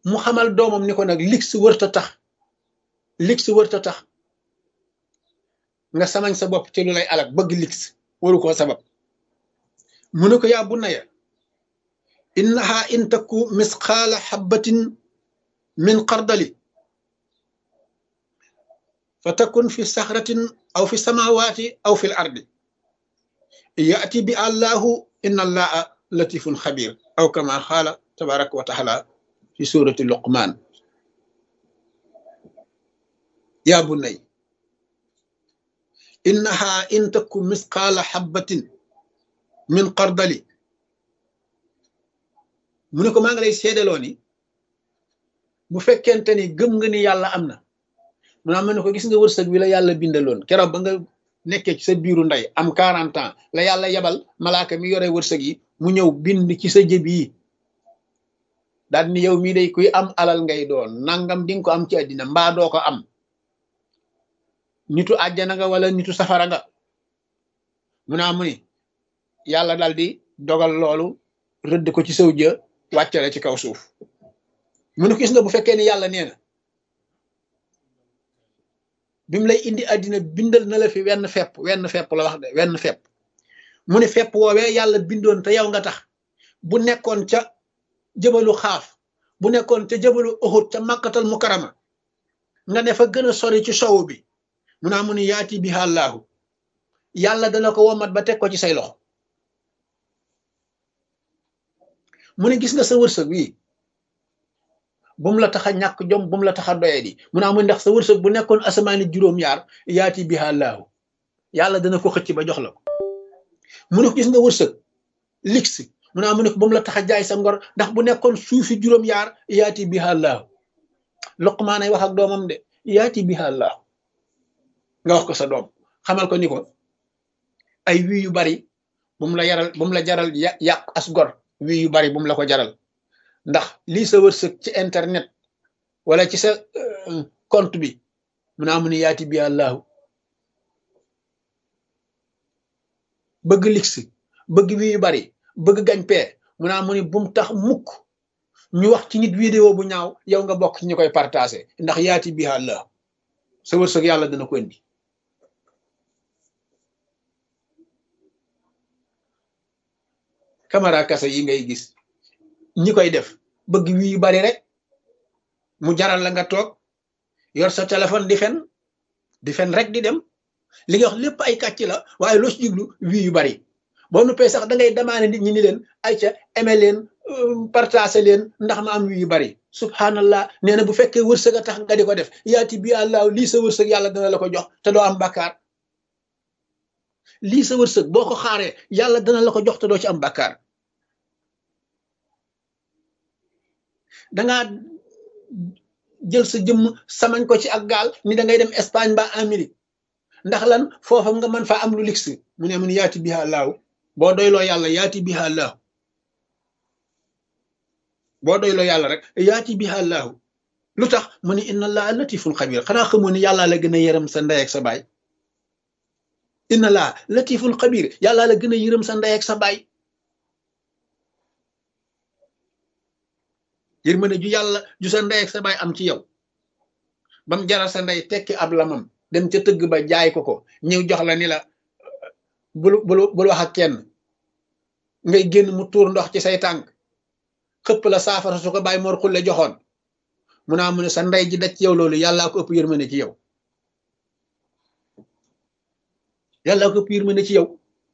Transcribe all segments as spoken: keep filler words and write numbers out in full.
mu xamal doomam ni ko nag lig si wërta tax lig si wërta tax nga samañ sa bopp ci lu lay alak bëgg lig si waru koo sabab mu ne ko yaa bunayya innaha in taku misqaala xabbatin min xardali fa takun fi saxratin aw fi samawaati aw fi l ardi yaati bi allahu inna allaha latifun xabir aw kama xaala tabaraka wa taala fi surati luqman yaa bunay innaha in taku misqaala xabbatin min xardali mu ne ko maa ngi lay seedaloo ni bu fekkente ni gëm nga ni yàlla am na mu naa ma ne ko gis nga wërsëg bi la yàlla bindaloon keroog ba nga nekkee ci sa biiru ndey am quarante ans la yàlla yebal malaaka mi yore wërsëg yi mu ñëw bind ci sa jëb yi daal ni yow mii day kuy am alal ngay doon nangam di nga ko am ci àddina mbaa doo ko am nitu àjjana nga wala nitu safara nga mu naa mu ni yàlla daal di dogal loolu rëdd ko ci saw jë wàccale ci kaw suuf mu ne ko gis nga bu fekkee ni yàlla nee na bi mu lay indi àddina bindal na la fi wenn fepp wenn fepp la wax de wenn fepp mu ne fepp woowee yàlla bindoon te yow nga tax bu nekkoon ca jëbalu xaaf bu nekkoon ca jëbalu Uhud ca màkkatal mukarama nga ne fa gën a sori ci sowu bi mu naa mu ne yaati biha Allahu yàlla dana ko womat ba teg ko ci say loxo mu ne gis nga sa wërsëg wi bu mu la tax a ñàkk jom bu mu la tax a doye di mu naa mu ndax sa wërsëg bu nekkoon asamaani juróom-yaar yaati biha Allahu yàlla dana ko xëcc ba jox la ko mu ne ko gis nga wërsëg lix mu naa mu ne ko bu mu la tax a jaay sa ngor ndax bu nekkoon suufi juróom-yaar yaati biha Allahu Luqmaan ay wax ak doomam de yaati biha Allahu nga wax ko sa doom xamal ko ni ko ay wii yu bari bu mu la yaral bu mu la jaral yàq as gor wii yu bari bu mu la ko jaral ndax lii sa wërsëg ci internet wala ci sa compte bi mu naa mu ni yaati bi Allahu bëgg lix bëgg wii yu bari bëgg gañ pee mu naa mu ni bu mu tax mukk ñu wax ci nit vidéo bu ñaaw yow nga bokk ci ñu koy partagé ndax yaati bi Allahu sa wërsëg yàlla dana ko indi caméra kasa yi ngay gis ñi koy def bëgg wi yu bari rek mu jaral la nga toog yor sa téléphone di fen di fen rek di dem li nga wax lépp ay kàcc la waaye loo ci jublu wi yu bari boo nuppee sax da ngay demandé nit ñi ni leen ay ca aimé leen partagé leen ndax ma am wi yu bari subhanallah nee na bu fekkee wërsëg a tax nga di ko def yaati bi àllaa lii sa wërsëg yàlla dana la ko jox te doo am bàkkaar lii sa wërsëg boo ko xaaree yàlla dana la ko jox te doo ci am bàkkaar dangaa jël sa jëmm samañ ko ci ak gaal ni da ngay dem Espagne ba Amérique ndax lan foofa nga mën faa am lu lix mu ne mun yaati biha Allahu boo doyloo yàlla yaati biha Allahu boo doyloo yàlla rek yaati biha Allahu lu tax mu ne inna allaha latifun xabir xanaa xamoo ni yàllaa la gën a yërëm sa ndey ak sa baay inna allaha latifun xabir yàllaa la gën a yërëm sa ndey ak sa baay yërmande ju yàlla ju sa ndey ak sa baay am ci yow bam jaral sa ndey tekki ab lamam dem ca tëgg ba jaay ko ko ñëw jox la ni la bul bul bul wax ak kenn ngay génn mu tuur ndox ci say tànk xëpp la saafara su ko bàyyi mor xulle joxoon mu naa mu ne sa ndey ji daj ci yow loolu yàllaa ko ëpp yërmande ci yow yàllaa ko ëpp yërmande ci yow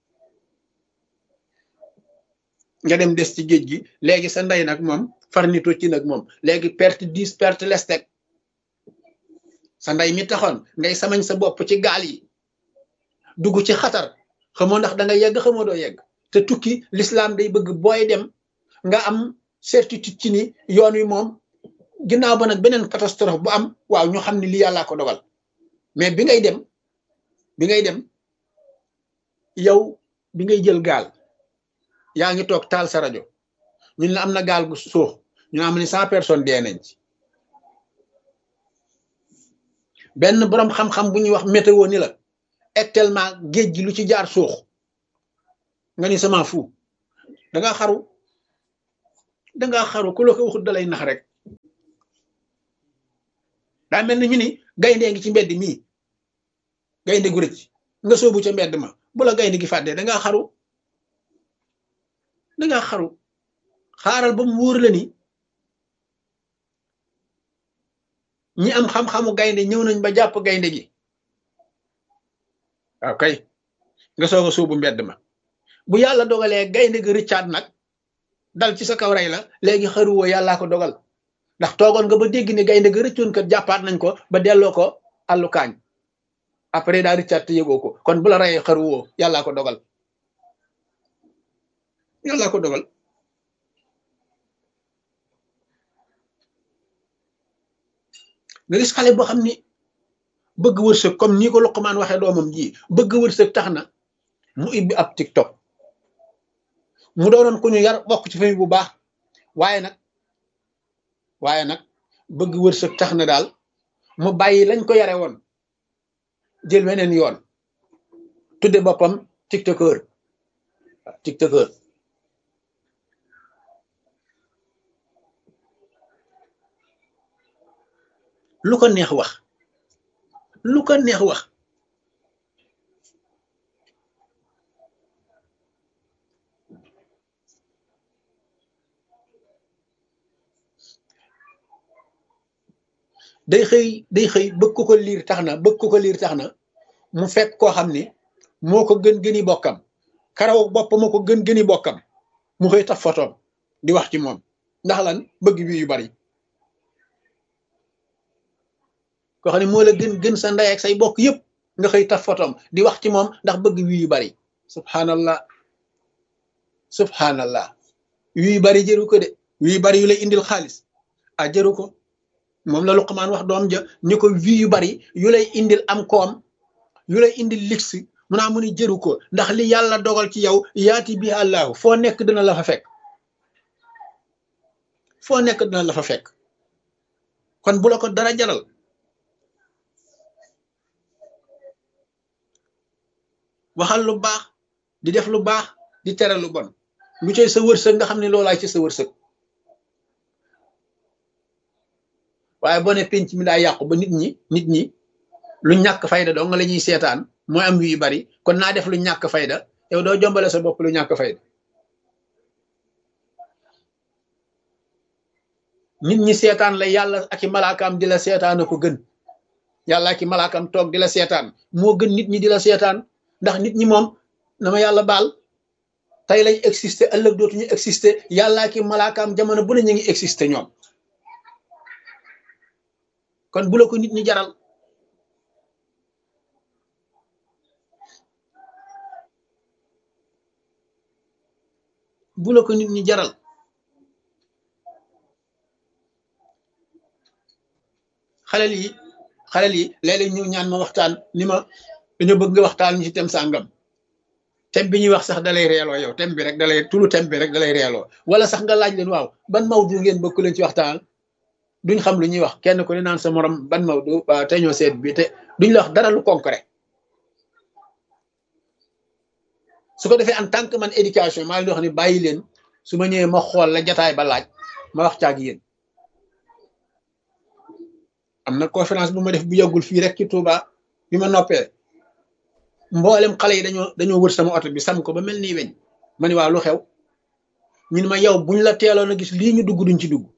nga dem des ci géej gi léegi sa ndey nag moom far nito ci nag moom léegi perte dix perte lestek sa ndey mi taxoon ngay samañ sa bopp ci gaal yi dugg ci xatar xamoo ndax da nga yegg xamoo doo yegg te tukki l'islam day bëgg booy dem nga am certitude ci ni yoon wi moom ginnaaw ba nag beneen catastrophe bu am waaw ñu xam ne lii yàllaa ko dogal mais bi ngay dem bi ngay dem yow bi ngay jël gaal yaa ngi toog taal sa rajo ñun la am na gaal gu suux ñu am ni cent personnes dee nañ ci benn boroom xam-xam bu ñuy wax météo ni la actuellement géej gi lu ci jaar suux nga ni sama fu dangaa xaru dangaa xaru ku la ko waxut dalay nax rek daa mel ni ñu ni gaynde ngi ci mbedd mii gaynde gu rëcc nga soobu ca mbedd ma bu la gaynde gi fàddee da ngaa xaru da ngaa xaru xaaral ba mu wóor la ni ñi am xam-xamu gaynde ñëw nañ ba jàpp gaynde gi waaw kay nga soog a soobu mbedd ma bu yàlla dogalee gaynde gi rëccaat nag dal ci sa kaw rey la léegi xaruwoo yàllaa ko dogal ndax toogoon nga ba dégg ne gaynde gi rëccoon kat jàppaat nañ ko ba delloo ko àllu kaañ après daa rëccaat te yëgoo ko kon bu la reyee xaruwoo yàllaa ko dogal yàllaa ko dogal nga gis xale boo xam ni bëgg wërsëg comme nii ko Luqmaan waxee doomam ji bëgg wërsëg tax na mu ibbi ab TikTok mu doonoon ku ñu yar bokk ci famille bu baax waaye nag waaye nag bëgg wërsëg tax na daal mu bàyyi lañ ko yare woon jël weneen yoon tudde boppam tiktokeur tiktokeur lu ko neex wax lu ko neex wax day xëy day xëy bëgg ko ko liir tax na bëgg ko ko liir tax na mu fekk koo xam ni moo ko gën gëni bokkam karaw bopp moo ko gën gëni bokkam mu xëy taf fotoom di wax ci moom ndax lan bëgg wi yu bari koo xam ne moo la gën gën sa ndey ak say bokk yëpp nga xëy taf fotoom di wax ci moom ndax bëgg wi yu bari subhanallah subhanallah wi yu bari jëru ko de wi yu bari yu lay indil xaalis a jëru ko moom la Luqmaan wax doom ja ni ko vi yu bari yu lay indil am koom yu lay indil lix mu naa mu ni jëru ko ndax li yàlla dogal ci yow yaati bi àllaahu foo nekk dina la fa fekk foo nekk dina la fa fekk kon bu la ko dara jaral waxal lu baax di def lu baax di tere lu bon lu cay sa wërsëg nga xam ne loolaay ci sa wërsëg waaye boo ne penc mi daa yàqu ba nit ñi nit ñi lu ñàkk fayda doo nga la ñuy seetaan mooy am yu bari kon naa def lu ñàkk fayda yow doo jombale sa bopp lu ñàkk fayda nit ñi seetaan la yàlla ak i malaakaam di la seetaan ko gën yàlla ak i malaakaam toog di la seetaan moo gën nit ñi di la seetaan ndax nit ñi moom na ma yàlla baal tey lañ exister ëllëg dootuñu exister yàlla ak i malaakaam jamono bu ne ñu ngi exister ñoom kon bu la ko nit ñi jaral bu la ko nit ñi jaral xalel yi xalel yi léeg-léeg ñu ñaan ma waxtaan ni ma dañoo bëgg nga waxtaan ñu ci tem sàngam tem bi ñuy wax sax dalay reeloo yow tem bi rek dalay tulu tem bi rek dalay reeloo wala sax nga laaj leen waaw ban mawdu ngeen bëgg leen ci waxtaan duñ xam lu ñuy wax kenn ku ne naan sa morom ban mawdu waaw te ñoo seet bi te duñ la wax dara lu concret su ko defee en tant que man éducation maa ngi leen wax ni bàyyi leen su ma ñëwee ma xool la jataay ba laaj ma wax caag yéen am na conférence bu ma def bu yàggul fii rek ci Touba bi ma noppee mboolem xale yi dañoo dañoo wër sama oto bi sam ko ba mel nii weñ ma ni waaw lu xew ñun ma yow buñ la teeloon a gis lii ñu dugg duñ ci dugg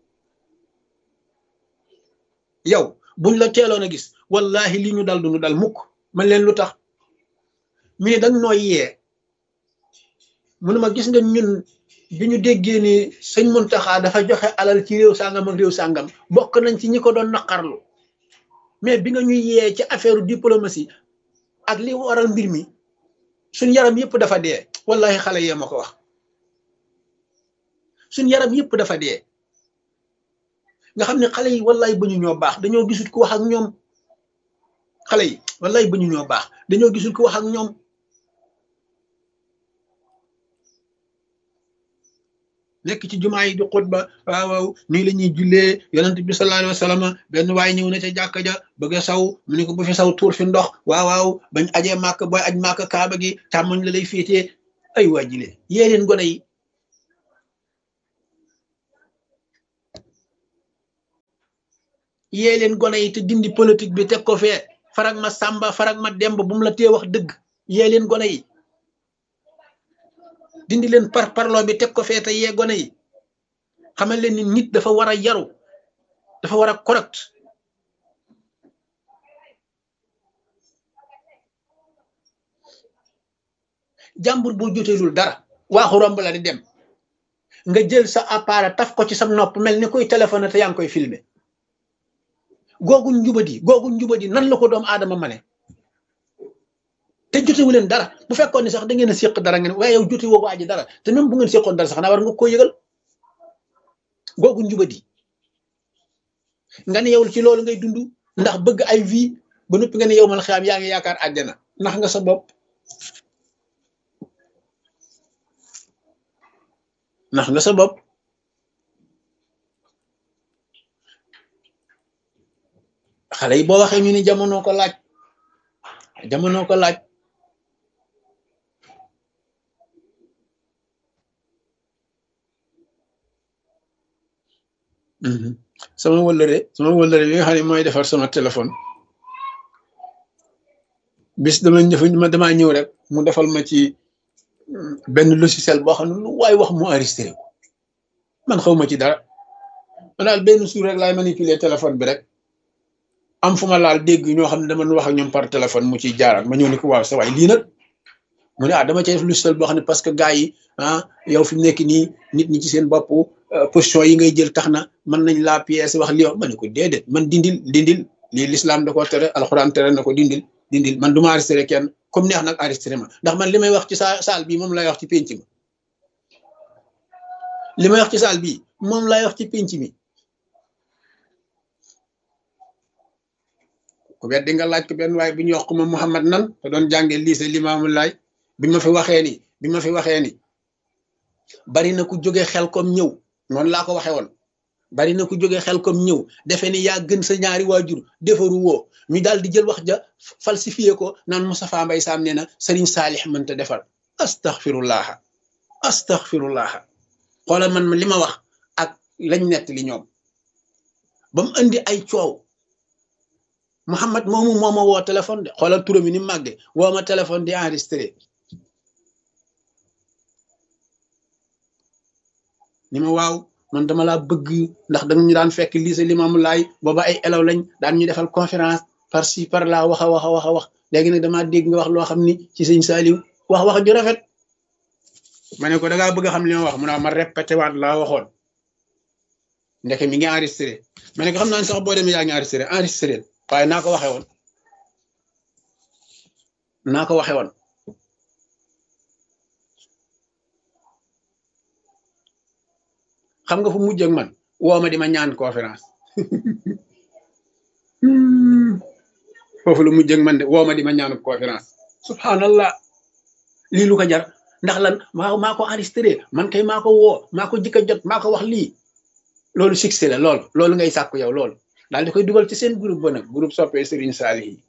yow buñ la teeloon a gis wallahi lii ñu dal duñu dal mukk man leen lu tax mi ne dañ nooy yee mu ne ma gis nga ñun bi ñu déggee ni sëñ Muntaxa dafa joxe alal ci réew sàngam ak réew sàngam bokk nañ ci ñi ko doon naqarlu mais bi nga ñuy yee ci affaire diplomatie ak li waral mbir mi suñ yaram yëpp dafa dee wallahi xale yee ma ko wax suñ yaram yëpp dafa dee nga xam ne xale yi wallahi ba ñu ñoo baax dañoo gisul ku wax ak ñoom xale yi wallahi ba ñu ñoo baax dañoo gisul ku wax ak ñoom nekk ci jumaa yi di xutba waaw waaw nii la ñuy jullee yonent bi sallallahu alayhi wa sallam benn waay ñëw na ca jàkka ja bëgg a saw mu ne ko bu fi saw tuur fi ndox waaw waaw bañ ajee màkk booy aj màkk kaaba gi càmmoñ la lay féetee ay waa jile yee leen gone yi yee leen gone yi te dindi politique bi teg ko fee farag ma sàmba farag ma demb bu mu la tee wax dëgg yee leen gone yi dindi leen par parloo bi teg ko fee te yee gone yi xamal leen ni nit dafa war a yaru dafa war a correct jàmbur boo joteelul dara waaxu romb la di dem nga jël sa appareil taf ko ci sa nopp mel ni koy téléphone te yaa ngi koy filmer googu njubadi googu njubadi nan la ko doomu aadama mane te jotewu leen dara bu fekkoon ni sax da ngeen a séq dara ngeen waaye yow jote woo waa ji dara te même bu ngeen séqoon dara sax naa war nga koo yëgal googu njubadi nga ne yow ci loolu ngay dund ndax bëgg ay vie ba noppi nga ne yow mal xiyaam yaa ngi yaakaar àjjana ndax nga sa bopp ndax nga sa bopp xale yi boo waxee ñu ni jamono ko laaj jamono ko laaj sama wëllëre sama wëllëre bi nga xam ne mooy defar sama téléphone bis dama ñëf ma damaa ñëw rek mu defal ma ci benn logiciel boo xam ne lu waay wax mu enregistré ko man xaw ma ci dara ma daal benn suur rek laay manipuler téléphone bi rek am fu ma laal dégg ñoo xam ne dama wax ak ñoom par téléphone mu ciy jaaraat ma ñëw ni ko waaw sa waay lii nag mu ne ah dama cay def logiciel boo xam ne parce que gars yi ah yow fi mu nekk nii nit ñi ci seen bopp position yi ngay jël tax na mën nañ laa pièce wax li ma ne ko déedéet man dindil dindil lii l'islam da ko tere alxuraan tere na ko dindil dindil man du ma enregistré kenn comme neex nag enregistré ma ndax man li may wax ci sa saal bii moom lay wax ci pénc mi li may wax ci saal bii moom lay wax ci pénc mi ku wet di nga laaj ko benn waaye bu ñuy wax ko moom Mouhamad nan te doon jàngee lycée Limaamu Laay bi ma fi waxee ni bi ma fi waxee ni bari na ku jógee xel comme ñëw noonu laa ko waxee woon bari na ku jógee xel comme ñëw defe ni yaa gën sa ñaari waajur defaru woo ñu daal di jël wax ja falsifié ko naan Moustapha Mbaye Sam nee na Serigne Saalix mënta defar astaghfirullaha astaghfirullaha xoolal man li ma wax ak lañ nett li ñoom ba mu indi ay coow Mouhamad moomu moo ma woo téléphone de xoolal turam yi ni màgge woo ma téléphone di enregistré ni ma waaw man dama laa bëgg ndax dañu ñu daan fekk lycée Limaamu Laay booba ay élèves lañ daan ñu defal conférence par ci par là wax a wax a wax a wax léegi nag damaa dégg nga wax loo xam ni ci sëñ Saaliw wax wax ju rafet ma ne ko da ngaa bëgg a xam li ma wax mu ne ma répété waat laa waxoon ndeke mi ngi enregistré ma ne ko xam naa ne sax boo demee yaa ngi enregistré enregistré waaye naa ko waxee woon naa ko waxee woon xam nga fu mujj ak man woo ma di ma ñaan conférence foofu lu mujj ak man de woo ma di ma ñaanu conférence subhanallah lii lu ko jar ndax lan maa maa ko enregistré man kay maa ko woo maa ko jëkk a jot maa ko wax lii loolu succès la loolu loolu ngay sàkku yow loolu daal di koy dugal ci seen groupe ba nag groupe soppee Serigne Saalix yi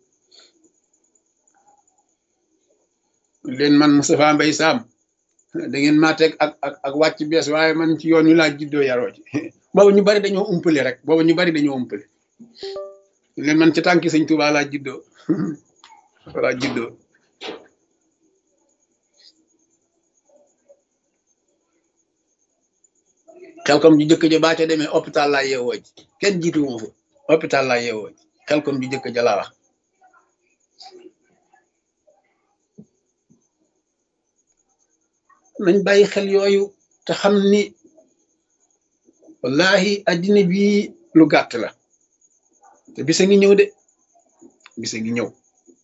leen man Moustapha Mbaye Sam da ngeen maa teg ak ak ak wàcc bees waaye man ci yoon wi laa juddoo yaroo ci boobu ñu bari dañoo umpale rek boobu ñu bari dañoo umpale leen man ci tànki sëñ Tuubaa laa juddoo laa juddoo xelkom ju jëkk ja baa ca demee hôpital laa yeewoo ji kenn jiitu ma fa hôpital laa yeewoo ji xelkom ju jëkk ja laa wax nañ bàyyi xel yooyu te xam ni wallahi addina bi lu gàtt la te bisa ngi ñëw de bisa ngi ñëw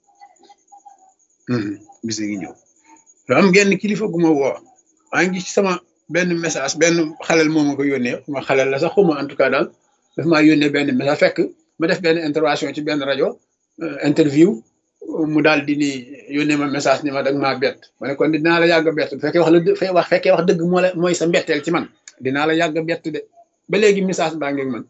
bisa ngi ñëw lu am genn kilifa gu ma woo maa ngi ci sama benn message benn xalel moo ma ko yónnee ma xalel la sax xuma en tout cas daal daf maa yónnee benn message fekk ma def benn intervention ci benn rajo interview mu daal di ni yónnee ma message ni ma dag maa bett ma ne kon dinaa la yàgg a bett bu fekkee wax la fe wax fekkee wax dëgg moo la mooy sa mbetteel ci man dinaa la yàgg a bett de ba léegi message baa ngeeg man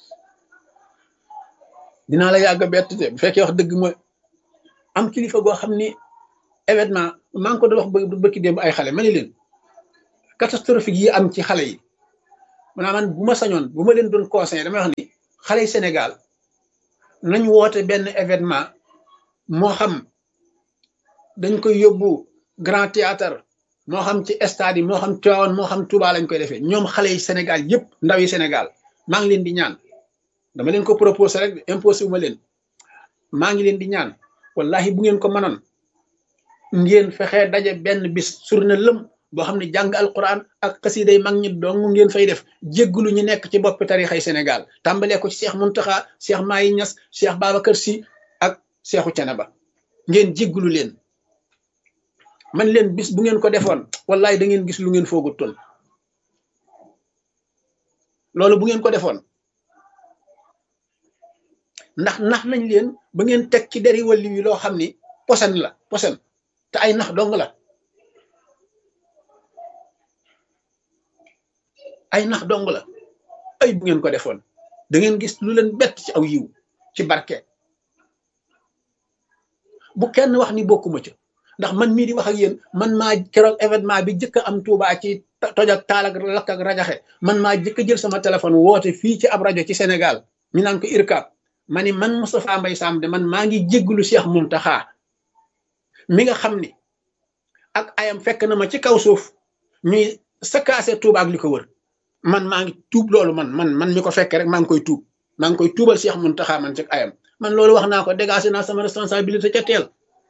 dinaa la yàgg a bett de bu fekkee wax dëgg mooy am kilifa goo xam ni événement maa ngi ko doon wax ba bëkki démb ay xale ma ne leen catastrophique yi am ci xale yi maanaam man bu ma sañoon bu ma leen doon conseillé damay wax ni xale yi Sénégal nañ woote benn événement moo xam dañ koy yóbbu Grand Théâtre moo xam ci stade yi moo xam Tivaouane moo xam Touba lañ koy defee ñoom xale yi Sénégal yëpp ndaw yi Sénégal maa ngi leen di ñaan dama leen ko proposé rek imposé wu ma leen maa ngi leen di ñaan wallahi bu ngeen ko mënoon ngeen fexee daje benn bis surne lëm boo xam ne jàng alquran ak xasiday mag ñi dong ngeen fay def jéggulu ñu nekk ci boppi tarixay Sénégal tàmbalee ko ci Cheikh Mountakha Cheikh Mahi Niass Cheikh Babacar Sy ak Cheikhu Thiénaba ngeen jéggulu leen man leen bis bu ngeen ko defoon wallahi da ngeen gis lu ngeen foogu toon loolu bu ngeen ko defoon ndax nax nañ leen ba ngeen teg ci deri wàlli wi loo xam ni posen la posen te ay nax dong la ay nax dong la ay bu ngeen ko defoon da ngeen gis lu leen bett ci aw yiw ci barke bu kenn wax ni bokkuma ca ndax man mii di wax ak yéen man maa keroog événement bi jëkk am Touba ci toj ak taal ak lakk ak rajaxe man maa jëkk jël sama téléphone woote fii ci ab rajo ci Sénégal ñu naan ko IRCAP ma ni man Moustapha Mbaye Sam de man maa ngi jégglu Cheikh Mountakha mi nga xam ni ak ayam fekk na ma ci kaw suuf ñuy sakaase Touba ak li ko wër man maa ngi tuub loolu man man man mi ko fekkee rek maa ngi koy tuub maa ngi koy tuubal Cheikh Mountakha man ci ayam man loolu wax naa ko dégagé naa sama responsabilité ca teel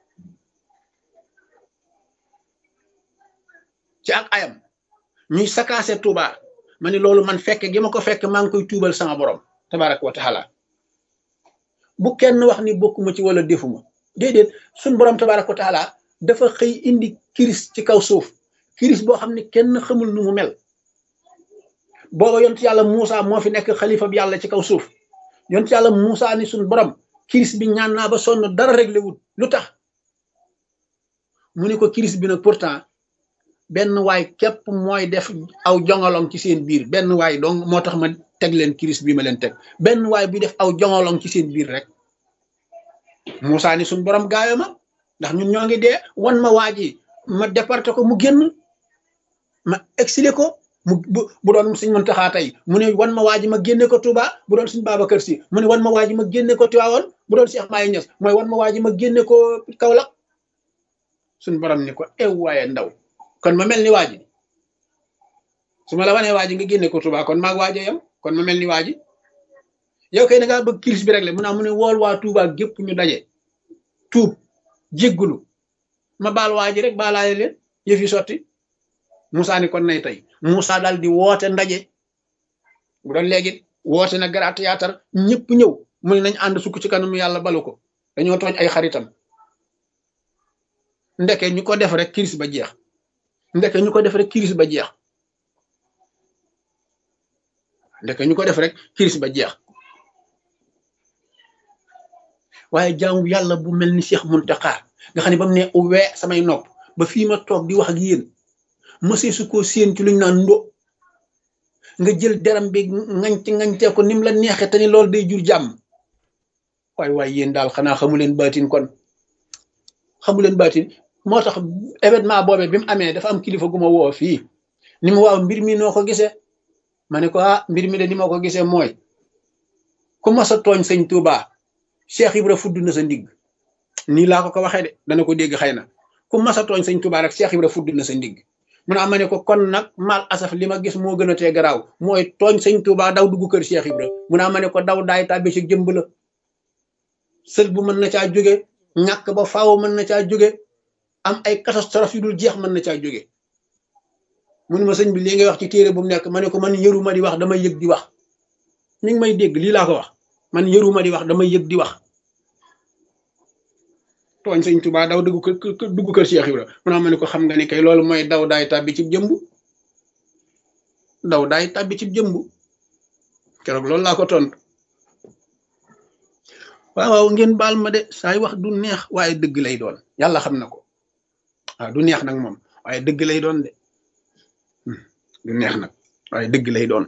ci ak ayam ñuy sakaase Touba ma ni loolu man fekk gi ma ko fekk maa ngi koy tuubal sama borom tabaraka wa taala bu kenn wax ni bokkuma ci wala defuma déedéet suñ borom tabaraka wa taala dafa xëy indi kiris ci kaw suuf kiris boo xam ne kenn xamul nu mu mel booba yont yàlla Moussa moo fi nekk xalifa bi yàlla ci kaw suuf yont yàlla Moussa ni suñ borom kiris bi ñaan naa ba sonn dara réglé wut lu tax mu ne ko kiris bi nag pourtant benn waay képp mooy def aw jongolong ci seen biir benn waay donc moo tax ma teg leen kiris bi ma leen teg benn waay bi def aw jongolong ci seen biir rek Moussa ni suñ borom gaayo ma ndax ñun ñoo ngi dee wan ma waa ji ma départé ko mu génn ma exilé ko mu bu bu doon suñ Mountakha tey mu ne wan ma waa ji ma génne ko Touba bu doon suñ Babacar Sy mu ne wan ma waa ji ma génne ko Tivaouane bu doon Cheikh Mahi Niass mooy wan ma waa ji ma génne ko Kaolack suñ borom ni ko ew waaye ndaw kon ma mel ni waa ji su ma la wanee waa ji nga génne ko Touba kon maag waajo yam kon ma mel ni waa ji yow kay da ngaa bëgg kiris bi rek le mu naa mu ne wool waa Touba gépp ñu daje tuub jéggulu ma baal waa ji rek baalaale leen yëf yi sotti Moussa ni kon nay tey Moussa daal di woote ndaje bu doon léegi woote na Grand Théâtre ñëpp ñëw mu ne nañ ànd sukk ci kanamu yàlla balu ko dañoo tooñ ay xaritam ndeke ñu ko def rek kiris ba jeex ndeke ñu ko def rek kiris ba jeex ndeke ñu ko def rek kiris ba jeex waaye jaamu yàlla bu mel ni Cheikh Mountakha nga xam ne ba mu ne uwee samay nopp ba fii ma toog di wax ak yéen mësee su ko séen ci luñ naan ndo nga jël deram bi ngañte ngañtee ko ni mu la neexee te ni loolu day jur jàmm waaye waaye yéen daal xanaa xamu leen baatin kon xamu leen baatin moo tax événement boobee bi mu amee dafa am kilifa gu ma woo fii ni mu waaw mbir mi noo ko gisee ma ne ko ah mbir mi de ni ma ko gisee mooy ku mas a tooñ sëñ Touba Cheikh Ibra fudd na sa ndigg nii laa ko ko waxee de dana ko dégg xëy na ku mas a tooñ sëñ Touba rek Cheikh Ibra fudd na sa ndigg mun a ma ne ko kon nag mal asaf li ma gis moo gën a tee garaaw mooy tooñ sëñ Touba daw dugg kër Cheikh Ibra mun a ma ne ko daw daay tàbbi ci jëmb la sël bu mën na caa jóge ñàkk ba faaw mën na caa jóge am ay catastrophe yu dul jeex mën na caa jóge mun ma sëñ bi lii ngay wax ci téere bu mu nekk ma ne ko man yëruma di wax damay yëg di wax mi ngi may dégg lii laa ko wax man yëruma di wax damay yëg di wax tooñ sëñ Touba daw dugg kër dugg kër Cheikh Ibra mun naa ma ne ko xam nga ni kay loolu mooy daw daay tàbbi ci jëmb daw daay tàbbi ci jëmb keroog loolu laa ko tontu waaw waaw ngeen baal ma de saay wax du neex waaye dëgg lay doon yàlla xam na ko waaw du neex nag moom waaye dëgg lay doon de du neex nag waaye dëgg lay doon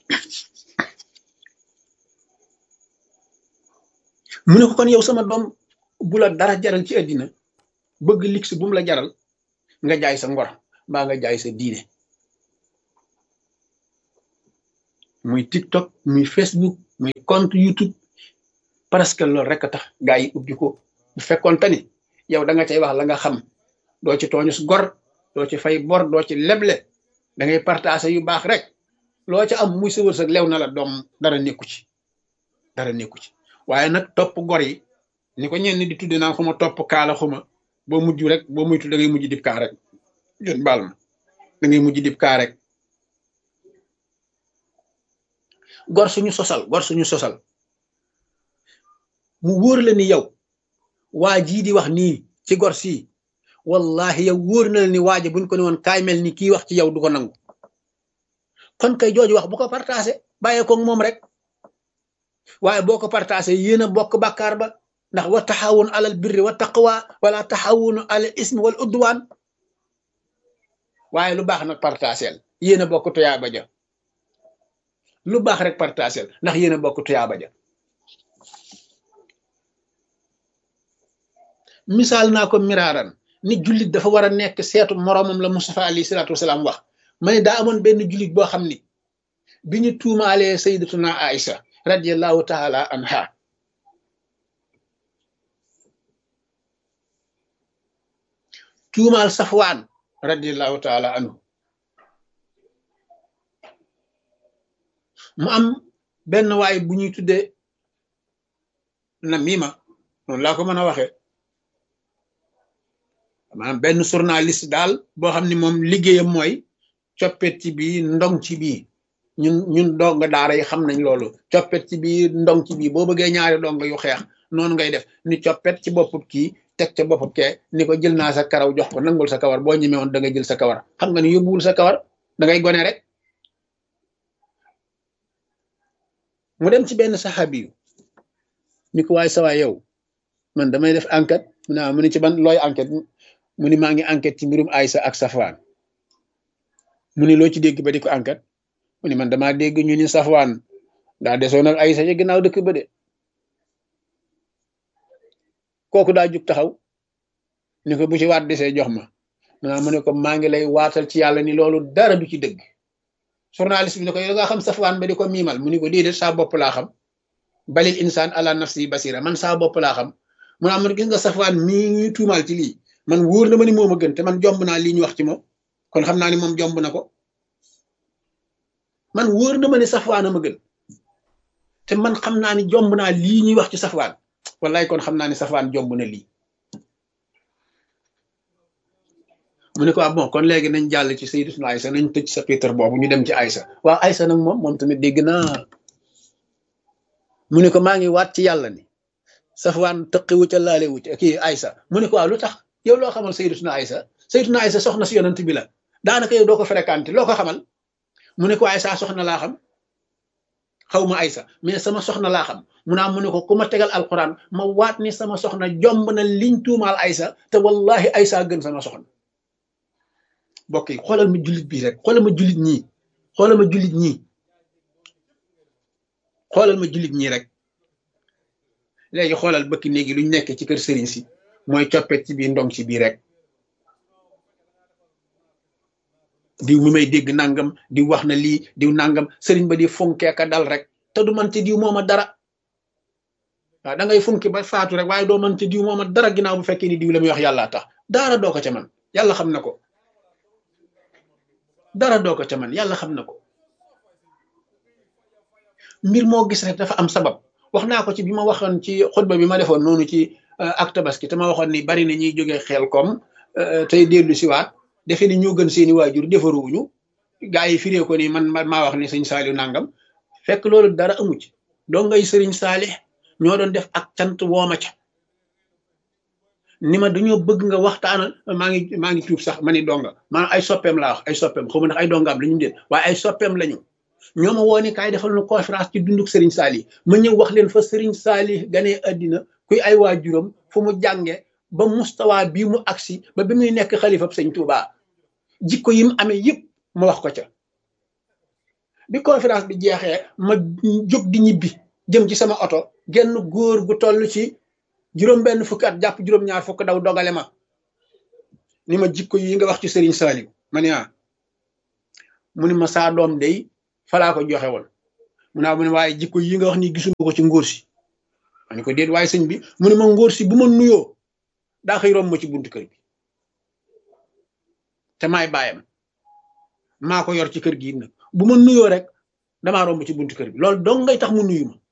mu ne ko kon yow sama doom bu la dara jaral ci àddina bëgg lix bu mu la jaral nga jaay sa ngor mbaa nga jaay sa diine muy TikTok muy Facebook muy compte YouTube parce que loolu rek a tax gaa yi ubbi ko bu fekkoon te ni yow da nga cay wax la nga xam doo ci tooñus gor doo ci fay bor doo ci leble da ngay partager yu baax rek loo ca am muy sa wërsëg lew na la doom dara nekku ci dara nekku ci waaye nag topp gor yi ni ko ñenn di tudde naan xuma topp kaala xuma boo mujj rek boo muytu da ngay mujj dib kaa rek yéen baal ma da ngay mujj dib kaa rek gor suñu sosal gor suñu sosal mu wóor la ni yow waa jii di wax nii ci gor sii wallahi yow wóor na la ni waaja buñ ko ne woon kaay mel ni kii wax ci yow du ko nangu kon kay jooju wax bu ko partagé bàyyee ko moom rek waaye boo ko partagé yéen a bokk bàkkaar ba ndax wa taxawun alal birri wa taqwa wala taxawunu alal ismi wal udwaan waaye lu baax nag partagel yéen a bokk tuyaaba ja lu baax rek partagel ndax yéen a bokk tuyaaba ja misaal naa ko miraaran ni jullit dafa war a nekk seetu moroomam la Mustafa alayhi salaatu wasalaam wax ma ne daa amoon benn jullit boo xam ni bi ñu tuumaalee sayyidatuna Aïcha radiyallahu taala anha tuumaal Safwaan radiyallahu taala anhu mu am benn waay bu ñuy tuddee Namima noonu laa ko mën a waxee maanaam benn journaliste daal boo xam ne moom liggéeyam mooy coppet ci bii ndong ci bii ñun ñun dong daara yi xam nañ loolu coppet ci bii ndong ci bii boo bëggee ñaari dong yu xeex noonu ngay def ni coppet ci boppub kii teg ca boppub kee ni ko jël naa sa karaw jox ko nangul sa kawar boo ñemee woon da ngay jël sa kawar xam nga ni yóbbuwul sa kawar da ngay gone rek mu dem ci benn saxaabi yu ni ko waaye sawaay yow man damay def enquête mu ne mu ne ci ban looy enquête mu ni maa ngi enquête ci mbirum Aïcha ak Safwaan mu ni loo ci dégg ba di ko enquête mu ni man damaa dégg ñu ni Safwaan daa desoon ak Aïcha ci ginnaaw dëkk ba de kooku daa jug taxaw ni ko bu ci waat desee jox ma maanaam mu ne ko maa ngi lay waatal ci yàlla ni loolu dara du ci dëgg journaliste bi ne ko yow nga xam Safwaan ba di ko miimal mu ni ko déedéet saa bopp laa xam balil insaan ala nafsi basira man saa bopp laa xam mu naa man gis nga Safwaan mii ñuy tuumaal ci lii man wóor na ma ni moom a gën te man jomb naa lii ñu wax ci moom kon xam naa ni moom jomb na ko man wóor na ma ni Safwaan a ma gën te man xam naa ni jomb naa lii ñuy wax ci Safwaan wallaay kon xam naa ni Safwaan jomb na lii mu ne ko ah bon kon léegi nañ jàll ci sayyidatuna Aïcha nañ tëj sa Peter boobu ñu dem ci Aïcha waaw Aïcha nag moom moom tamit dégg naa mu ne ko maa ngi waat ci yàlla ni Safwaan tëqiwu ca laalewu ca kii Aïcha mu ne ko waaw lu tax yow loo xamal sayyidatuna Aïcha sayyidatuna Aïcha soxna si yonent bi la daanaka yow doo ko fréquenté loo ko xamal mu ne ko Aïcha soxna laa xam xaw ma Aïcha mais sama soxna laa xam mu naa mu ne ko ku ma tegal alquran ma waat ni sama soxna jomb na liñ tuumaal Aïcha te wallahi Aïcha gën sama soxna mbokk yi xoolal ma jullit bii rek xoolal ma jullit ñii xoolal ma jullit ñii xoolal ma jullit ñii rek léegi xoolal bëkki néegi luñ nekk ci kër sëriñ si mooy coppet ci biir ndong ci biir rek diw mi may dégg nangam diw wax na lii diw nangam sëriñ ba di funkee ka dal rek te du man ci diw mooma dara waaw da ngay funki ba faatu rek waaye doo man ci diw mooma dara ginnaaw bu fekkee ni diw la muy wax yàlla tax dara doo ko ca man yàlla xam na ko dara doo ko ca man yàlla xam na ko mbir moo gis rek dafa am sabab wax naa ko ci bi ma waxoon ci xutba bi ma defoon noonu ci ak tabaski te ma waxoon ni bari na ñuy jógee xel kom tey dellu siwaat defe ni ñoo gën seeni waajur defaruwuñu gaa yi firee ko ni man maa wax ni sëñ Saaliw nangam fekk loolu dara amu ci doo ngay sëriñ Saalix ñoo doon def ak cant wooma ca ni ma dañoo bëgg nga waxtaanal maa ngi maa ngi tuub sax ma ni donga maanaam ay soppeem laa wax ay soppeem xaw ma ndax ay dongaam la ñu déet waaye ay soppeem lañu ñoo ma woo ni kaay defal nu conférence ci dunduk Serigne Saalix ma ñëw wax leen fa Serigne Saalix ganee addina kuy ay waajuram fu mu jànge ba mustawa bii mu agsi ba bi muy nekk xalifab sëñ Touba jikko yi mu amee yëpp ma wax ko ca bi conférence bi jeexee ma jóg di ñibbi jëm ci sama oto genn góor gu toll ci juróom benn fukki at jàpp juróom-ñaar fukk daw dogale ma ni ma jikko yi nga wax ci Serigne Saliou ma ne ah mu ni ma saa doom day falaa ko joxe woon mu naa mu ne waaye jikko yi nga wax ni gisuma ko ci ngóor si ma ne ko déet waaye sëñ bi mu ne ma ngóor si bu ma nuyoo daa xëy romb ma ci buntu kër bi te maay bàyyam maa ko yor ci kër gi nag bu ma nuyoo rek damaa romb ci buntu kër bi loolu dong ngay tax mu nuyu ma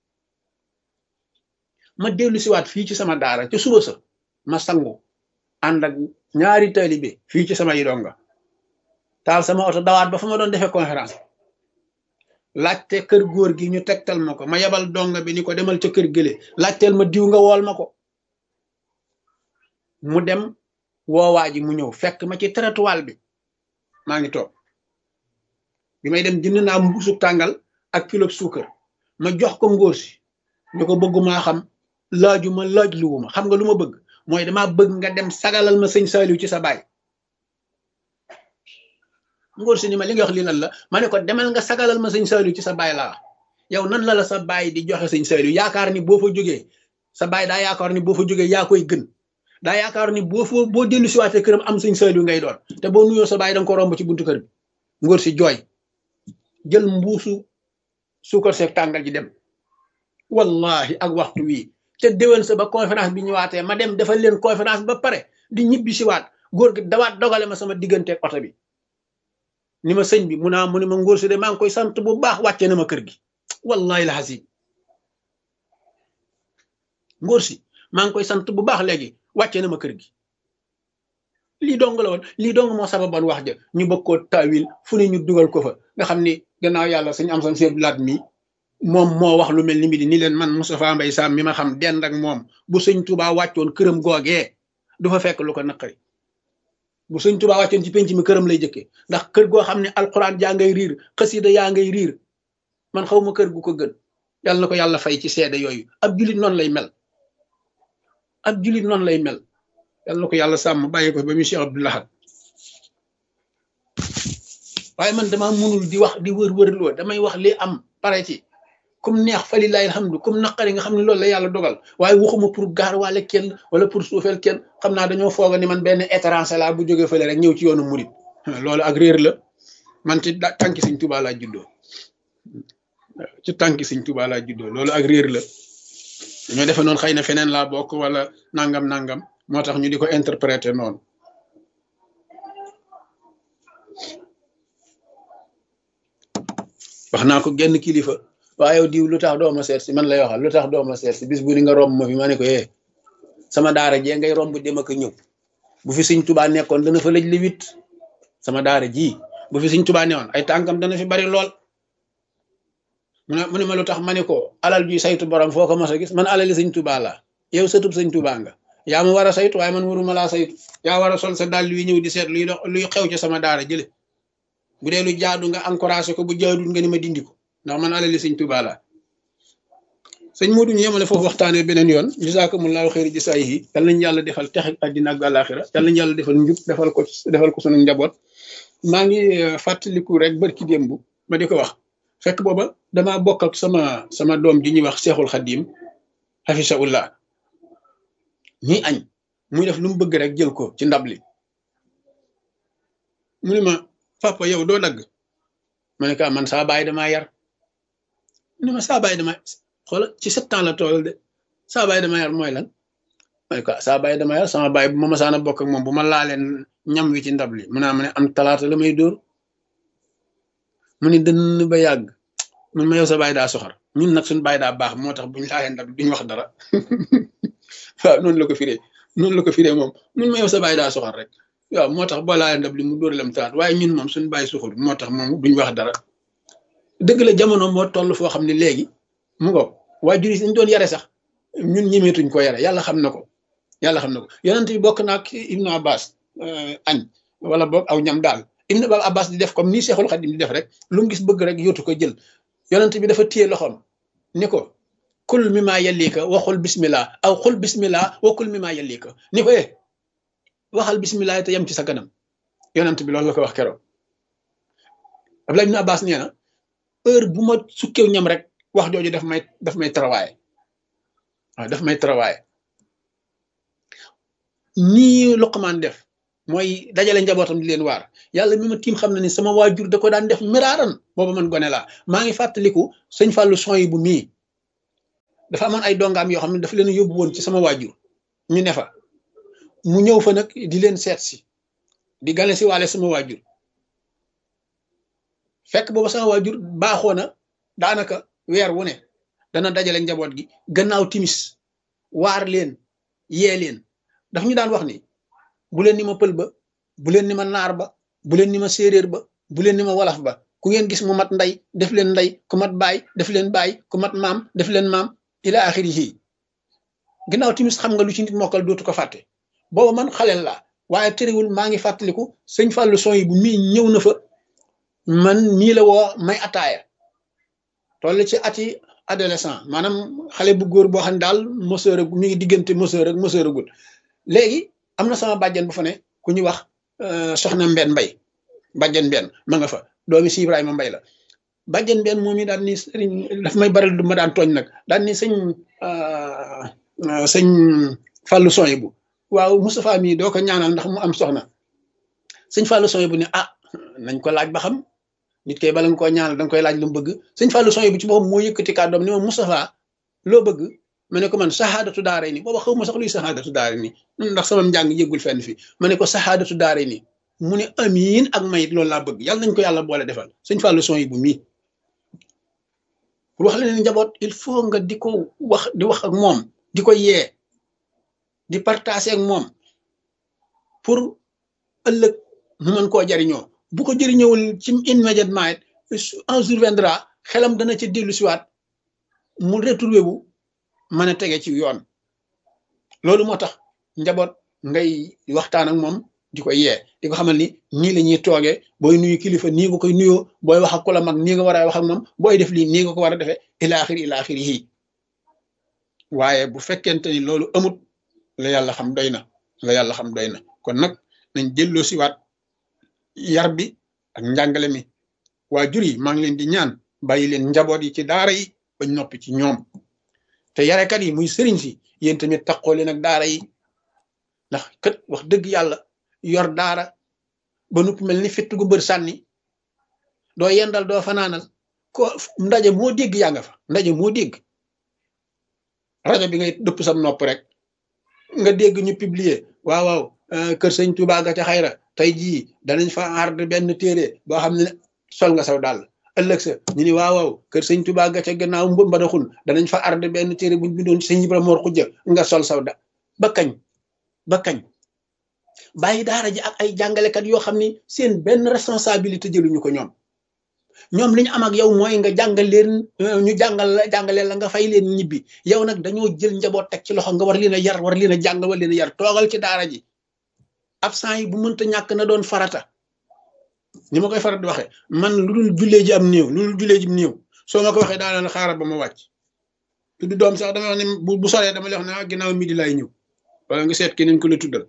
ma dellu siwaat fii ci sama daara ca suba sa ma sangu ànd ak ñaari taalibe fii ci sama yi donga taal sama oto dawaat ba fa ma doon defee conférence laajte kër góor gi ñu tegtal ma ko ma yebal donga bi ni ko demal ca kër gële laajteel ma diw nga wool ma ko mu dem woowaa ji mu ñëw fekk ma ci trottoir bi maa ngi toog bi may dem jënd naa mbuusu tàngal ak kilo suukar ma jox ko ngóor si ñu ko bëggumaa xam laaju ma laaj luwuma xam nga lu ma bëgg mooy dama bëgg nga dem sagalal ma sëñ Saliou ci sa baay ngóor si ni ma li nga wax lii lan la ma ne ko demal nga sagalal ma sëñ Saliou ci sa baay laa yow nan la la sa baay di joxe sëñ Saliou yaakaar ni boo fa jógee sa baay daa yaakaar ni boo fa jógee yaa koy gën daa yaakaar ni boo fa boo dellu si waatee këram am sëñ Saliou ngay doon te boo nuyoo sa baay danga ko romb ci buntu kër bi ngóor si jooy jël mbuusu suukar seeg tàngal ji dem wallahi ak waxtu wii te déwén sa ba conférence bi ñëwaatee ma dem defal leen conférence ba pare di ñibbi si waat góor gi dawaat dogale ma sama digganteeg oto bi ni ma sëñ bi mu naa mu ne ma ngóor si de maa ngi koy sant bu baax wàcce na ma kër gi wallahi la hasib ngóor si maa ngi koy sant bu baax léegi wàcce na ma kër gi lii dong la woon lii dong moo sababoon wax ja ñu bëgg koo taawil fu ne ñu dugal ko fa nga xam ni gannaaw yàlla suñu am san seeb laat mi moom moo wax lu mel ni mi di ni leen man Moustapha Mbaye Sam mi ma xam dend ak moom bu sëñ Touba wàccoon këram googee du fa fekk lu ko naqari bu sëñ Touba wàccoon ci penc mi këram lay jëkkee ndax kër goo xam ne alxuraan jaa ngay riir xasida yaa ngay riir man xaw ma kër gu ko gën yàlla na ko yàlla fay ci seede yooyu ab julit noonu lay mel ab julit noonu lay mel yàlla na ko yàlla sàmm bàyyi ko ba mu Cheikh Abdou Lahad waaye man dama mënul di wax di wër-wër loo damay wax li am pare ci comme neex fa lillahi alhamdu comme naqari nga xam ne loolu la yàlla dogal waaye waxuma pour gaar waale kenn wala pour suufeel kenn xam naa dañoo fooga ni man benn étranger laa bu jógee fële rek ñëw ci yoonu murit loolu ak réer la man ci tànki Sëñ Tuubaa laa juddoo ci tànki Sëñ Tuubaa laa juddoo loolu ak réer la dañoo defe noonu xëy na feneen laa bokk wala nangam nangam moo tax ñu di ko interpréter noonu wax naa ko genn kilifa waaye yow diw lu tax doo ma seet si man lay waxal lu tax doo ma seet si bis bu ni nga romb ma fi ma ne ko eh sama daara jee ngay romb dem ak ñëw bu fi Sëñ Tuubaa nekkoon dana fa lëj li wit sama daara ji bu fi Sëñ Tuubaa newoon ay tànkam dana fi bari lool mu ne mu ne ma lu tax ma ne ko alal juy saytu borom foo ko mos a gis man alali Sëñ Tuubaa laa yow sëtub Sëñ Tuubaa nga yaa ma war a saytu waaye man waruma laa saytu yaa war a sol sa dàll wi ñëw di seet luy dox luy xew ci sama daara jële bu dee lu jaadu nga encouragé ko bu jaadul nga ni ma dindi ko ndax man alali Sëñ Tuubaa laa sëñ Modou ñu yemale foofu waxtaanee beneen yoon jazaakumullaahu xayri jazaa'ihi yal nañu yàlla defal texe àddina ak àllaaxira yal nañu yàlla defal njub defal ko defal ko sunu njaboot maa ngi fàttaliku rek barki démb ma di ko wax fekk booba damaa bokk ak sama sama doom ji ñuy wax Seexul Xadiim hafisahullah ñuy añ muy def lu mu bëgg rek jël ko ci ndab li mu ne ma papa yow doo dagg ma ne ko man saa baay damaa yar mu ne ma saa baay damaa xoola ci sept ans la tool de saa baay damaa yar mooy lan ma ne ko saa baay damaa yar sama baay bu ma masaana bokk ak moom bu ma laaleen ñam wi ci ndab li mu naa ma ne am talaata la may dóor mu ne dënn ba yàgg mun ma yow sa baay daa soxar ñun nag suñu baay daa baax moo tax buñ laaleen ndab duñ wax dara waaw noonu la ko firee noonu la ko firee moom mun ma yow sa baay daa soxar rek waaw moo tax boo laalee ndab li mu dóor lam taat waaye ñun moom suñu baay soxul moo tax moom duñ wax dara dëgg la jamono moo toll foo xam ne léegi mu ngo waajur yi dañ doon yare sax ñun ñemeetuñ ko yare yàlla xam na ko yàlla xam na ko yonent bi bokk naag Ibnu Abbas añ wala boog aw ñam daal Ibnu Abbas di def comme nii Seexul Xadim di def rek lu mu gis bëgg rek yóotu ko jël yonent bi dafa téye loxoom ni ko kul mi maa yellika waxul bismillah aw xul bismillah wa kul mi maa yellika ni ko eh waxal bismillah te yem ci sa kanam yonent bi loolu la ko wax keroog Abdullah Ibnu Abbas nee na heure bu ma sukkew ñam rek wax jooju daf may daf may travailler waaw daf may travailler nii Luqmaan def mooy dajale njabootam di leen waar yàlla mi ma tiim xam na ni sama waajur da ko daan def miraaran booba man gone laa maa ngi fàttaliku sëñ Fallou son yi bu mii dafa amoon ay dongaam yoo xam ne dafa leen yóbbu woon ci sama waajur ñu ne fa mu ñëw fa nag di leen seet si di gane si waale sama waajur fekk booba sama waajur baaxoo na daanaka weer wu ne dana dajale njaboot gi gannaaw timis waar leen yee leen daf ñu daan wax ni bu leen ni ma pël ba bu leen ni ma naar ba bu leen ni ma séeréer ba bu leen ni ma wolof ba ku ngeen gis mu mat ndey def leen ndey ku mat baay def leen baay ku mat maam def leen maam ila axirihi gannaaw timis xam nga lu ci nit mokkal dootu ko fàtte booba man xaleel laa waaye terewul maa ngi fàttaliku sëñ Fallou son yi bu mii ñëw na fa man nii la woo may ataaya toll ci ati adolescent maanaam xale bu góor boo xam ne daal moseur ak mi ngi diggante moseur ak moseur agul léegi am na sama bàjjen bu fa ne ku ñuy wax soxna Mbenn Mbay bàjjen Mbenn ma nga fa doomi si Ibrahima Mbay la bàjjen Mbenn moom i daan ni sëriñ daf may baral du ma daan tooñ nag daan ni sëñ sëñ Fallou Soye bu waaw Moustapha mii doo ko ñaanal ndax mu am soxna sëñ Fallou Soye bu ne ah nañ ko laaj ba xam nit kay bala nga koo ñaanal danga koy laaj lu mu bëgg sëñ Fallou Soye bu ci boppam moo yëkkati kàddoom ni ma Moustapha loo bëgg ma ne ko man saxaadatu daare ni booba xaw ma sax luy saxaadatu daare ni ndax sama njàng yëggul fenn fi ma ne ko saxaadatu daare ni mu ne amiin ak mayit loolu laa bëgg yàlla nañ ko yàlla boole defal sëñ Fallou Soye bu mii pour wax la ne njaboot il faut nga di ko wax di wax ak moom di ko yee di partager ak moom pour ëllëg mu mën koo jariñoo bu ko jëriñëwul ci immédiatement it un jour viendra xelam dana ci dellu siwaat mu retrouvé wu mën a tege ci yoon loolu moo tax njaboot ngay waxtaan ak moom di ko yee di ko xamal ni nii la ñuy toogee booy nuyu kilifa nii nga koy nuyoo booy wax ak ku la mag nii nga war a wax ak moom booy def lii nii nga ko war a defee ila axiri ila axiri yi waaye bu fekkente ni loolu amut la yàlla xam doy na la yàlla xam doy na kon nag nañ jëlloo siwaat yar bi ak njàngale mi waajur yi maa ngi leen di ñaan bàyyi leen njaboot yi ci daara yi bañ noppi ci ñoom te yarekat yi muy sëriñ si yéen tamit taxoo leen ak daara yi ndax kët wax dëgg yàlla yor daara ba nupp mel ni fitt gu mbër sànni doo yendal doo fanaanal ko ndaje moo dégg yaa nga fa ndaje moo dégg rajo bi ngay dëpp sam nopp rek nga dégg ñu publier waaw waaw kër sëñ Tuubaa ga ca xayra tey jii danañ fa aar benn téere boo xam ne sol nga saw daal ëllëg sa ñu ni waaw waaw kër sëñ Tuubaa ga ca gannaaw mbadaxun danañ fa aar benn téere buñ bindoon sëñ Ibrahima Mor Xujja nga sol saw da ba kañ ba kañ bàyyi daara ji ak ay jàngalekat yoo xam ni seen benn responsabilité jëluñu ko ñoom ñoom li ñu am ak yow mooy nga jàngal leen ñu jàngal la jàngalee la nga fay leen ñibbi yow nag dañoo jël njaboot teg ci loxo nga war leen a yar war leen a jàngal war leen a yar toogal ci daara ji absent yi bu mënta ñàkk na doon farata ni ma koy farat di waxee man lu dul jullee ji am néew lu dul jullee ji am néew soo ma ko waxee daanaka xaaral ba ma wàcc tudd doom sax dama wax ne bu bu soree dama lay wax ne ah ginnaaw midi laay ñëw wala nga seet keneen ku la tuddal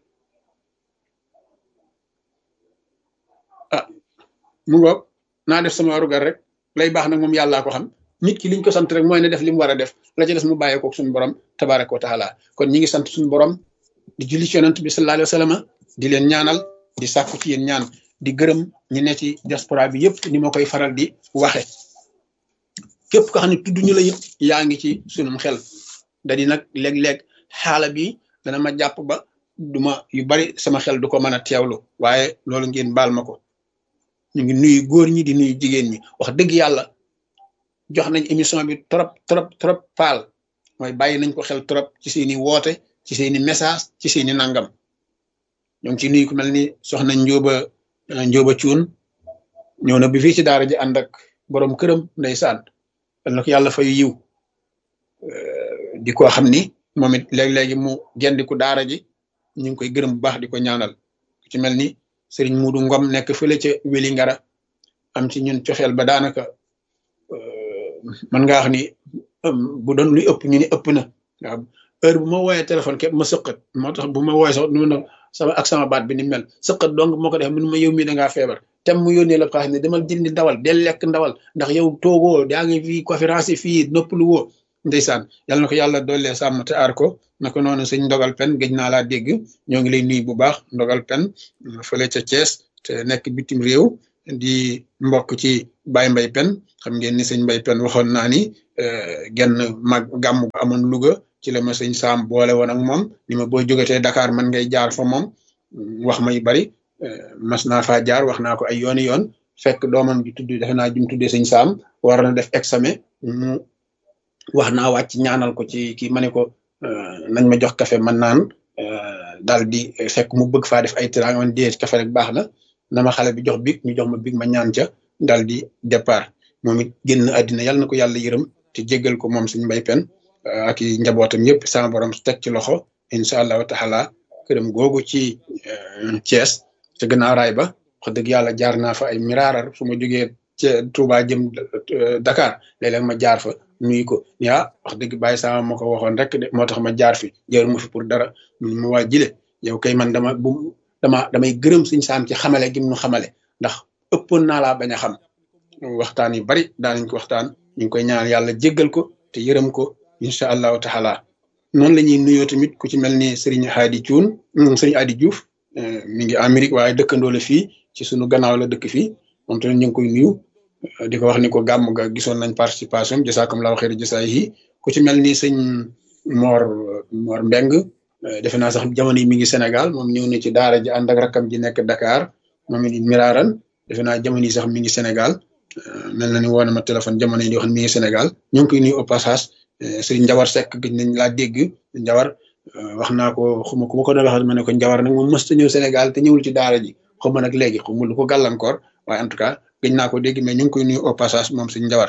ah mu ngoog naa def sama warugar rek lay baax nag moom yàllaa ko xam nit ki liñ ko sant rek mooy ne def li mu war a def la ci des mu bàyyee koog suñu borom tabaraka wa taala kon ñi ngi sant suñu borom di julli ci yonent bi sallallahu alayhi wa sallam di leen ñaanal di sàkku ci yéen ñaan di gërëm ñi ne ci diaspora bi yëpp ni ma koy faral di waxe képp ko xam ne tudd ñu la it yaa ngi ci sunum xel da di nag léeg-léeg xaala bi dana ma jàpp ba duma yu bari sama xel du ko mën a teewlu waaye loolu ngeen baal ma ko ñu ngi nuyu góor ñi di nuyu jigéen ñi wax dëgg yàlla jox nañ émission bi trop trop trop paal mooy bàyyi nañ ko xel trop ci seeni woote ci seeni message ci seeni nangam ñoo ngi ci nuyu ku mel ni soxna Njóoba Njóoba Cuun ñëw na bi fii ci daara ji ànd ak borom këram ndeysaan dal na ko yàlla fay yiw di ko xam ni moom it léeg-léegi mu gendiku daara ji ñu ngi koy gërëm bu baax di ko ñaanal ku ci mel ni Sëriñ Muudu Ngom nekk fële ca Weli Ngara am ci ñun cofeel ba daanaka man nga wax ni bu doon luy ëpp ñu ni ëpp na waaw heure bu ma wooyee téléphone képp ma sëqat moo tax bu ma wooyee sax nu na sama ak sama baat bi ni mel sëqat donc moo ko def mënu ma yow mii da ngaa feebar tem mu yónnee la xaalis ne demal jëndi ndawal del lekk ndawal ndax yow toogoo daa ngi fii conférence yi fii noppalu woo ndeysaan yàlla na ko yàlla doole sàmm te aar ko naka noonu sëñ ndogal pen gëj naa laa dégg ñoo ngi lay nuyu bu baax ndogal pen fële ca Thiès te nekk bitim réew di mbokk ci Baye Mbay pen xam ngeen ni sëñ Mbay pen waxoon naa ni genn mag gàmm gu amoon Louga ci la ma sëñ Saam boole woon ak moom ni ma boo jógatee Dakar man ngay jaar fa moom wax ma yu bari mas naa faa jaar wax naa ko ay yooni yoon fekk doomam ji tudd defe naa jum tuddee sëñ Saam war na def examen mu wax naa wàcc ñaanal ko ci kii ma ne ko nañ ma jox café man naan daal di fekk mu bëgg faa def ay tiraanga man dee café rek baax na na ma xale bi jox big ñu jox ma big ma ñaan ca daal di départ moom it génn àddina yàlla na ko yàlla yërëm te jéggal ko moom suñu mbay pen ak i njabootam yëpp sama borom teg ci loxo incha allahu taala këram googu ci Thiès te gannaaw raay ba wax dëgg yàlla jaar naa fa ay miraarar su ma jógee ci Touba jëm Dakar léeg-léeg ma jaar fa nuyu ko yaa wax dëgg bàyyi sama ma ko waxoon rek de moo tax ma jaar fi jër mu fi pour dara mu waa jile yow kay man dama bu dama damay gërëm suñ saam ci xamale gi mu xamale ndax ëppoon naa laa bañ a xam waxtaan yu bari daanañ ko waxtaan ñu ngi koy ñaan yàlla jéggal ko te yërëm ko incha allahu taala noonu la ñuy nuyoo tamit ku ci mel ni Serigne Hadi Thioune Serigne Hadi Diouf mi ngi Amérique waaye dëkkandoo la fii ci sunu gannaaw la dëkk fii moom tamit ñu ngi koy nuyu di ko wax ni ko gàmm ga gisoon nañ participation jasaakumullahu xayri jasaayihi ku ci mel ni sëñ Mor Mor Mbeng defe naa sax jamono yi mi ngi Sénégal moom ñëw na ci daara ji ànd ak rakkam ji nekk Dakar moom it miraaran defe naa jamono yi sax mi ngi Sénégal mel na ni woo na ma téléphone jamono yi di wax mi ngi Sénégal ñu ngi koy nuyu au passage sëriñ Njawar Seck gëj nañ laa dégg Njawar wax naa ko xuma ku ma ko doon waxal ma ne ko Njawar nag moom mës ta ñëw Sénégal te ñëwul ci daara ji xuma nag léegi xuma lu ko gàllankoor waaye en tout cas gëj naa ko dégg mais ñu ngi koy nuyu au passage moom sëriñ Njawar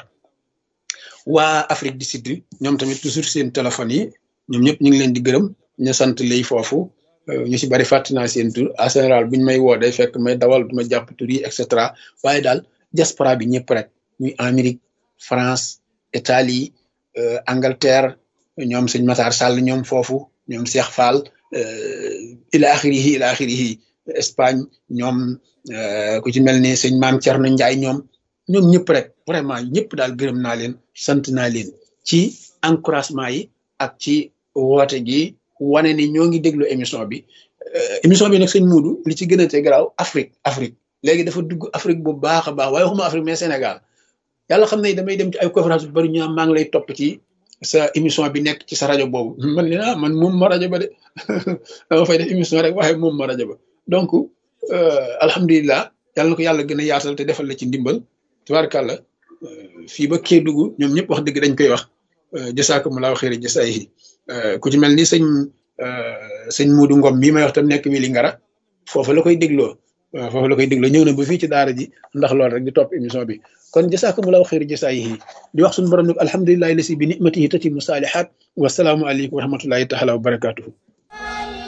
waa Afrique du Sud ñoom tamit toujours seen téléphone yi ñoom ñëpp ñu ngi leen di gërëm ñu sant lay foofu ñu si bari fàtte naa seen tur en général buñ may woo day fekk may dawal du ma jàpp tur yi et cetera waaye daal diaspora bi ñëpp rek muy Amérique France Italie Angleterre ñoom sëñ Matar Sall ñoom foofu ñoom Cheikh Fall ila axirihi ila axirihi Espagne ñoom ku ci mel ni sëñ Maam Thierno Ndiaye ñoom ñoom ñëpp rek vraiment ñëpp daal gërëm naa leen sant naa leen ci encouragement yi ak ci woote gi wane ni ñoo ngi déglu émission bi émission bi nag sëñ Muudu li ci gën a te garaaw Afrique Afrique léegi dafa dugg Afrique bu baax a baax waaye waxuma Afrique mais Sénégal yàlla xam ne damay dem ci ay conférence bu bari ñu am maa ngi lay topp ci sa émission bi nekk ci sa rajo boobu man ne ah man moom ma rajo ba de dama fay def émission rek waaye moom ma rajo ba donc alhamdulilah yàlla na ko yàlla gën a yaatal te defal la ci ndimbal tubaarkàlla fii ba Kédougou ñoom ñëpp wax dëgg dañ koy wax jasaakumulaahu xayri jasaayihi ku ci mel ni sëñ sëñ Muudu Ngom mii may wax tam nekk Wili Ngara foofu la koy dégloo waaw foofu la koy dégloo ñëw na ba fii ci daara ji ndax loolu rek di topp émission bi kon jasaakumulaahu xayri jasaayihi di wax suñu borom nag alhamdulilahi lasi bi nimatihi tatimu saalihaat wasalaamu aleykum wa rahmatullahi taala wa barakatuhu